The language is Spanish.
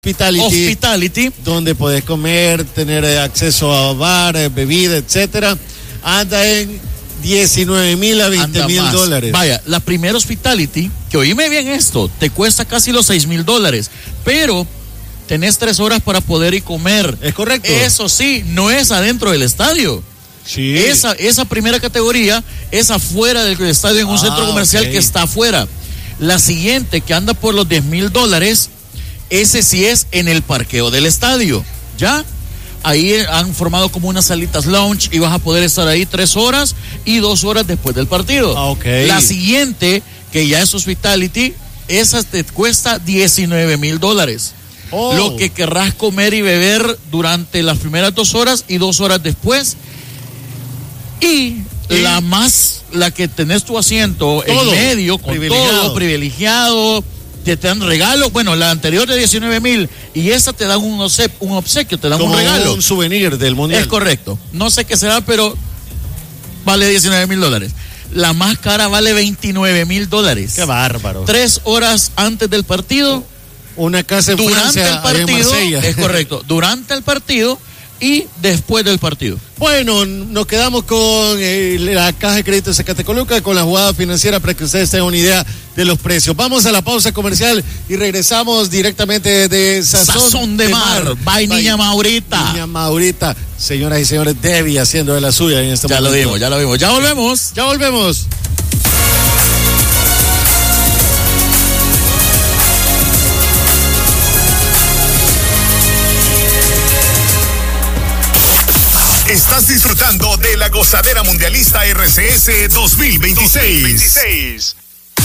Hospitality, donde podés comer, tener acceso a bar, bebida, etcétera, anda en 19,000 a 20,000 dólares. Vaya, la primera Hospitality, que oíme bien esto, te cuesta casi los $6,000, pero tenés 3 horas para poder ir comer. Es correcto. Eso sí, no es adentro del estadio. Sí. Esa primera categoría es afuera del estadio, en un centro comercial que está afuera. La siguiente, que anda por los $10,000, ese sí es en el parqueo del estadio, ¿ya? Ahí han formado como unas salitas lounge y vas a poder estar ahí 3 horas y 2 horas después del partido. Okay. La siguiente, que ya es Hospitality, esa te cuesta $19,000. Oh. Lo que querrás comer y beber durante las primeras 2 horas y 2 horas después. Y la que tenés tu asiento en medio, con todo privilegiado. Te dan regalos, bueno, la anterior de 19,000 y esa te dan un obsequio, te dan como un regalo. Un souvenir del mundial. Es correcto. No sé qué será, pero vale $19,000. La más cara vale $29,000. Qué bárbaro. 3 horas antes del partido. Una casa en durante Francia, el partido. en Marsella. Es correcto. Durante el partido y después del partido. Bueno, nos quedamos con la Caja de Crédito de Zacatecoluca, con la jugada financiera para que ustedes tengan una idea de los precios. Vamos a la pausa comercial y regresamos directamente de Sazón de Mar. Bye, Niña Maurita. Niña Maurita. Señoras y señores, Debbie haciendo de la suya en este momento. Ya lo vimos. Ya volvemos. Ya volvemos. Estás disfrutando de la gozadera mundialista RCS 2026.